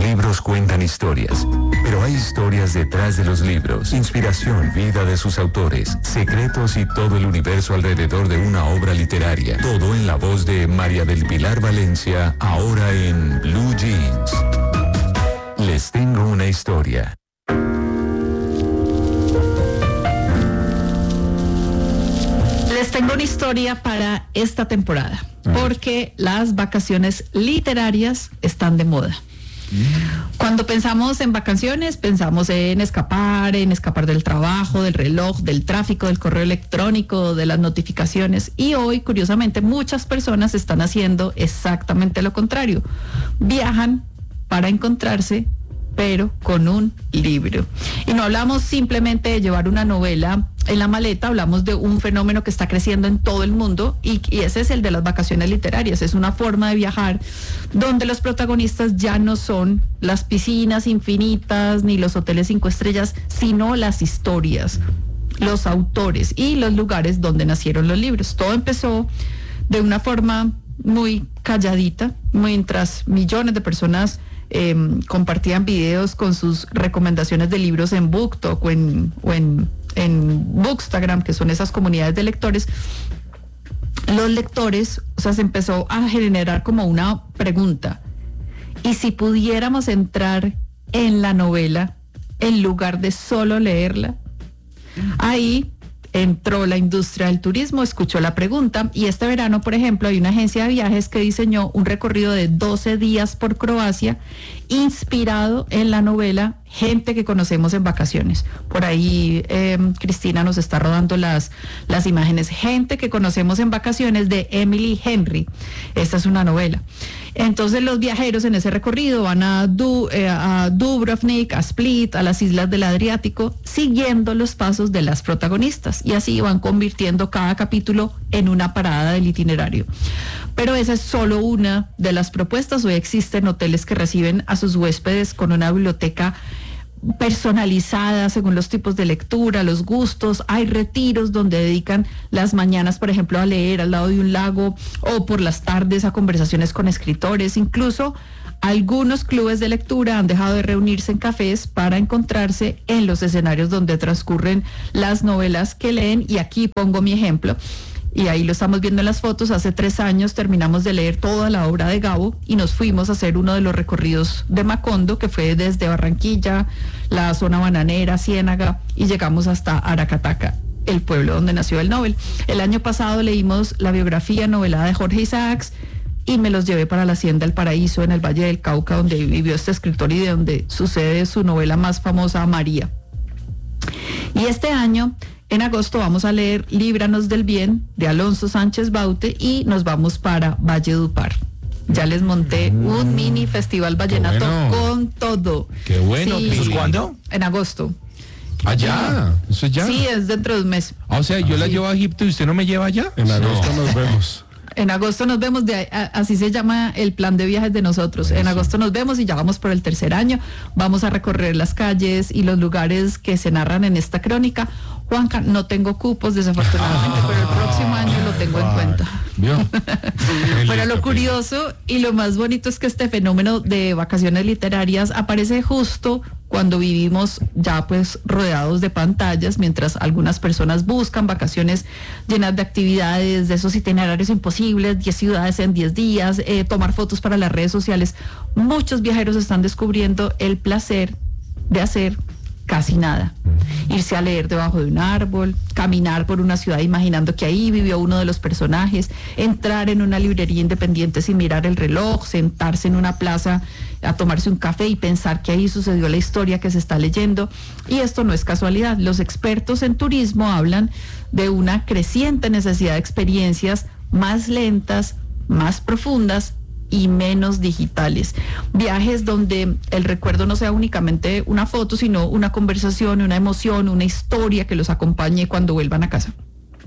libros cuentan historias, pero hay historias detrás de los libros, inspiración, vida de sus autores, secretos y todo el universo alrededor de una obra literaria. Todo en la voz de María del Pilar Valencia, ahora en Blue Jeans. Les tengo una historia. Les tengo una historia para esta temporada, porque las vacaciones literarias están de moda. Cuando pensamos en vacaciones, pensamos en escapar del trabajo, del reloj, del tráfico, del correo electrónico, de las notificaciones. Y hoy, curiosamente, muchas personas están haciendo exactamente lo contrario. Viajan para encontrarse, pero con un libro. Y no hablamos simplemente de llevar una novela en la maleta, hablamos de un fenómeno que está creciendo en todo el mundo y ese es el de las vacaciones literarias. Es una forma de viajar donde los protagonistas ya no son las piscinas infinitas ni los hoteles 5 estrellas, sino las historias, los autores y los lugares donde nacieron los libros. Todo empezó de una forma muy calladita, mientras millones de personas compartían videos con sus recomendaciones de libros en BookTok o en Bookstagram, que son esas comunidades de lectores. Los lectores, o sea, se empezó a generar como una pregunta: ¿y si pudiéramos entrar en la novela en lugar de solo leerla? Ahí entró la industria del turismo, escuchó la pregunta y este verano, por ejemplo, hay una agencia de viajes que diseñó un recorrido de 12 días por Croacia inspirado en la novela Gente que conocemos en vacaciones. Por ahí Cristina nos está rodando las imágenes. Gente que conocemos en vacaciones, de Emily Henry. Esta es una novela. Entonces los viajeros en ese recorrido van a Dubrovnik, a Split, a las islas del Adriático, siguiendo los pasos de las protagonistas, y así van convirtiendo cada capítulo en una parada del itinerario. Pero esa es solo una de las propuestas. Hoy existen hoteles que reciben a sus huéspedes con una biblioteca personalizada según los tipos de lectura, los gustos. Hay retiros donde dedican las mañanas, por ejemplo, a leer al lado de un lago, o por las tardes a conversaciones con escritores. Incluso algunos clubes de lectura han dejado de reunirse en cafés para encontrarse en los escenarios donde transcurren las novelas que leen. Y aquí pongo mi ejemplo. Y ahí lo estamos viendo en las fotos. Hace 3 años terminamos de leer toda la obra de Gabo y nos fuimos a hacer uno de los recorridos de Macondo, que fue desde Barranquilla, la zona bananera, Ciénaga, y llegamos hasta Aracataca, el pueblo donde nació el Nobel. El año pasado leímos la biografía novelada de Jorge Isaacs y me los llevé para la Hacienda El Paraíso en el Valle del Cauca, donde vivió este escritor y de donde sucede su novela más famosa, María. Y este año, en agosto, vamos a leer Líbranos del Bien, de Alonso Sánchez Baute, y nos vamos para Valledupar. Ya les monté un mini festival vallenato con todo. Qué bueno. Sí. ¿Eso es cuándo? En agosto. ¿Allá? ¿Eso es ya? Sí, es dentro de un mes. O sea, yo la llevo a Egipto y usted no me lleva allá. En agosto nos vemos. En agosto nos vemos, así se llama el plan de viajes de nosotros. En agosto nos vemos y ya vamos por el 3er año. Vamos a recorrer las calles y los lugares que se narran en esta crónica. Juanca, no tengo cupos desafortunadamente, pero el próximo año lo tengo en cuenta. ¿Vio? Pero lo curioso y lo más bonito es que este fenómeno de vacaciones literarias aparece justo cuando vivimos ya pues rodeados de pantallas, mientras algunas personas buscan vacaciones llenas de actividades, de esos itinerarios imposibles, 10 ciudades en 10 días, tomar fotos para las redes sociales. Muchos viajeros están descubriendo el placer de hacer casi nada. Irse a leer debajo de un árbol, caminar por una ciudad imaginando que ahí vivió uno de los personajes, entrar en una librería independiente sin mirar el reloj, sentarse en una plaza a tomarse un café y pensar que ahí sucedió la historia que se está leyendo. Y esto no es casualidad. Los expertos en turismo hablan de una creciente necesidad de experiencias más lentas, más profundas y menos digitales. Viajes donde el recuerdo no sea únicamente una foto, sino una conversación, una emoción, una historia que los acompañe cuando vuelvan a casa.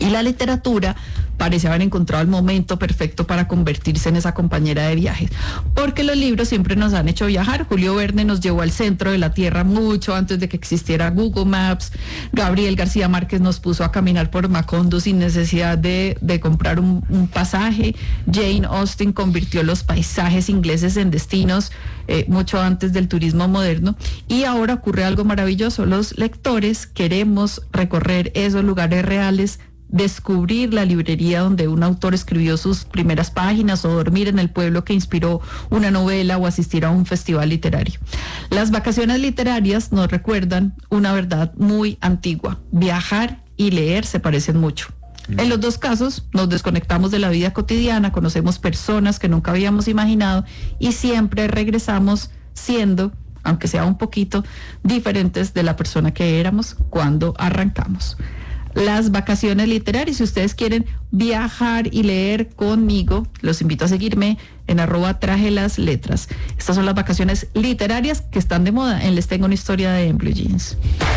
Y la literatura parece haber encontrado el momento perfecto para convertirse en esa compañera de viajes, porque los libros siempre nos han hecho viajar. Julio Verne nos llevó al centro de la Tierra mucho antes de que existiera Google Maps. Gabriel García Márquez nos puso a caminar por Macondo sin necesidad de comprar un pasaje. Jane Austen convirtió los paisajes ingleses en destinos mucho antes del turismo moderno. Y ahora ocurre algo maravilloso. Los lectores queremos recorrer esos lugares reales, descubrir la librería donde un autor escribió sus primeras páginas, o dormir en el pueblo que inspiró una novela, o asistir a un festival literario. Las vacaciones literarias nos recuerdan una verdad muy antigua: viajar y leer se parecen mucho. En los dos casos nos desconectamos de la vida cotidiana, conocemos personas que nunca habíamos imaginado y siempre regresamos siendo, aunque sea un poquito, diferentes de la persona que éramos cuando arrancamos. Las vacaciones literarias, si ustedes quieren viajar y leer conmigo, los invito a seguirme en @trajelasletras. Estas son las vacaciones literarias que están de moda en Les Tengo una Historia de en Blue Jeans.